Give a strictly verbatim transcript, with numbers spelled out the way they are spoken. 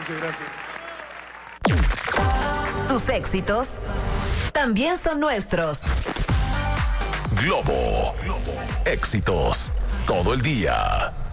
Muchas gracias. Tus éxitos también son nuestros. Globo. Éxitos todo el día.